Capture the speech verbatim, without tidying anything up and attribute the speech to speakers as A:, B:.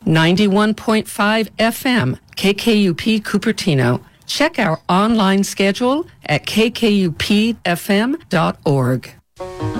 A: ninety-one point five F M, K K U P Cupertino. Check our online schedule at k k u p f m dot org.